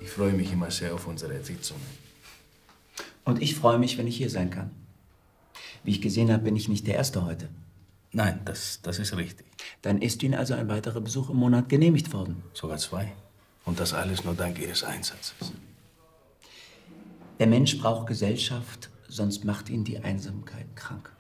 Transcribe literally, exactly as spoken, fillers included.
Ich freue mich immer sehr auf unsere Sitzungen. Und ich freue mich, wenn ich hier sein kann. Wie ich gesehen habe, bin ich nicht der Erste heute. Nein, das, das ist richtig. Dann ist Ihnen also ein weiterer Besuch im Monat genehmigt worden. Sogar zwei. Und das alles nur dank Ihres Einsatzes. Der Mensch braucht Gesellschaft, sonst macht ihn die Einsamkeit krank.